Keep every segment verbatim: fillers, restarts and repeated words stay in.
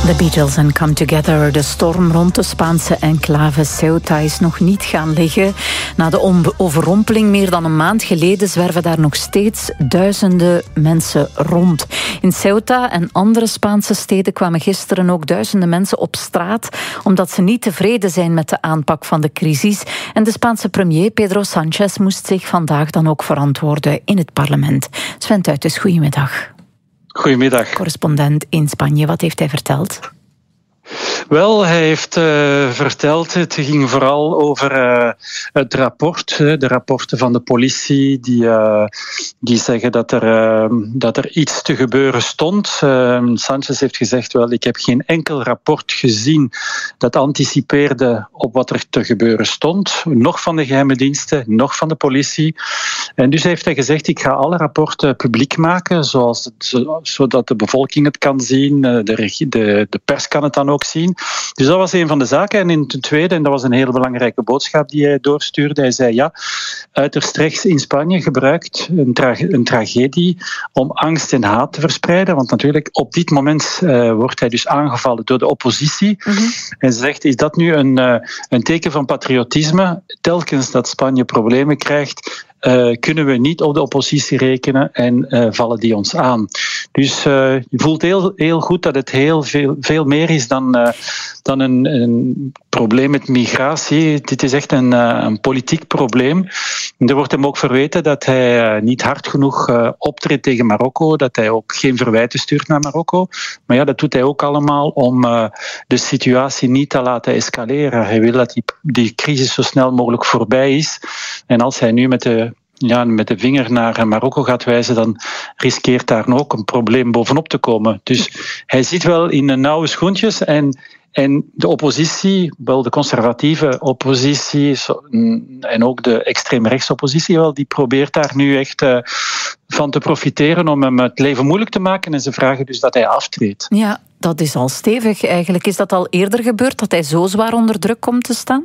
The Beatles and Come Together. De storm rond de Spaanse enclave Ceuta is nog niet gaan liggen. Na de overrompeling meer dan een maand geleden zwerven daar nog steeds duizenden mensen rond. In Ceuta en andere Spaanse steden kwamen gisteren ook duizenden mensen op straat omdat ze niet tevreden zijn met de aanpak van de crisis. En de Spaanse premier Pedro Sánchez moest zich vandaag dan ook verantwoorden in het parlement. Sven Tuitens, goedemiddag. Goedemiddag. Correspondent in Spanje, wat heeft hij verteld? Wel, hij heeft uh, verteld, het ging vooral over uh, het rapport, de rapporten van de politie, die, uh, die zeggen dat er, uh, dat er iets te gebeuren stond. Uh, Sánchez heeft gezegd, wel, ik heb geen enkel rapport gezien dat anticipeerde op wat er te gebeuren stond, nog van de geheime diensten, nog van de politie. En dus heeft hij gezegd, ik ga alle rapporten publiek maken, zoals, zodat de bevolking het kan zien, de, regie, de, de pers kan het dan ook zien. Dus dat was een van de zaken. En in ten tweede, en dat was een heel belangrijke boodschap die hij doorstuurde, hij zei ja, uiterst rechts in Spanje gebruikt een, tra- een tragedie om angst en haat te verspreiden. Want natuurlijk, op dit moment uh, wordt hij dus aangevallen door de oppositie. Mm-hmm. En ze zegt, is dat nu een, uh, een teken van patriotisme? Telkens dat Spanje problemen krijgt, Uh, kunnen we niet op de oppositie rekenen en uh, vallen die ons aan. Dus uh, je voelt heel, heel goed dat het heel veel, veel meer is dan, uh, dan een, een probleem met migratie. Dit is echt een, uh, een politiek probleem. En er wordt hem ook verweten dat hij uh, niet hard genoeg uh, optreedt tegen Marokko, dat hij ook geen verwijten stuurt naar Marokko. Maar ja, dat doet hij ook allemaal om uh, de situatie niet te laten escaleren. Hij wil dat die, die crisis zo snel mogelijk voorbij is. En als hij nu met de Ja, met de vinger naar Marokko gaat wijzen, dan riskeert daar ook een probleem bovenop te komen. Dus hij zit wel in de nauwe schoentjes en, en de oppositie, wel de conservatieve oppositie en ook de extreemrechtse oppositie, wel, die probeert daar nu echt uh, van te profiteren om hem het leven moeilijk te maken en ze vragen dus dat hij aftreedt. Ja, dat is al stevig eigenlijk. Is dat al eerder gebeurd, dat hij zo zwaar onder druk komt te staan?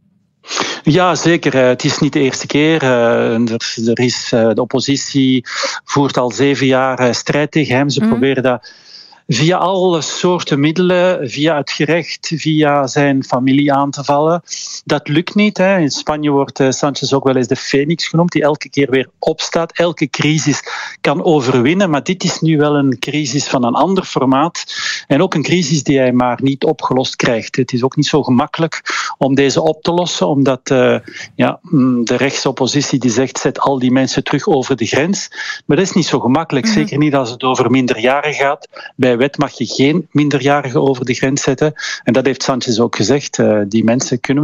Ja, zeker. Het is niet de eerste keer. Er is, de oppositie voert al zeven jaar strijd tegen hem. Ze mm. proberen dat via alle soorten middelen, via het gerecht, via zijn familie aan te vallen. Dat lukt niet. Hè. In Spanje wordt Sánchez ook wel eens de Phoenix genoemd, die elke keer weer opstaat, elke crisis kan overwinnen. Maar dit is nu wel een crisis van een ander formaat. En ook een crisis die hij maar niet opgelost krijgt. Het is ook niet zo gemakkelijk om deze op te lossen, omdat uh, ja, de rechtse oppositie die zegt, zet al die mensen terug over de grens. Maar dat is niet zo gemakkelijk. Mm-hmm. Zeker niet als het over minderjarigen gaat. Bij wet mag je geen minderjarigen over de grens zetten. En dat heeft Sánchez ook gezegd. Uh, die mensen kunnen